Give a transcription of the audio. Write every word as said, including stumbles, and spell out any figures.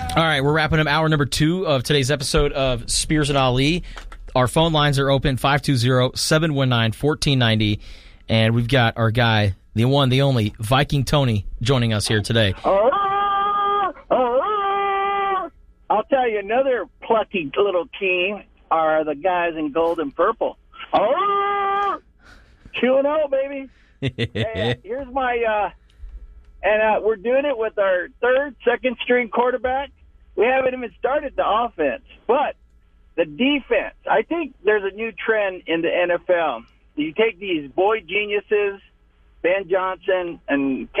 All right, we're wrapping up hour number two of today's episode of Spears and Ali. Our phone lines are open, five two zero, seven one nine, one four nine zero. And we've got our guy, the one, the only, Viking Tony, joining us here today. Oh, oh, I'll tell you, another plucky little team are the guys in gold and purple. Oh, two and oh, baby. Hey, uh, here's my, uh, and uh, we're doing it with our third, second string quarterback. We haven't even started the offense, but the defense. I think there's a new trend in the N F L. You take these boy geniuses, Ben Johnson and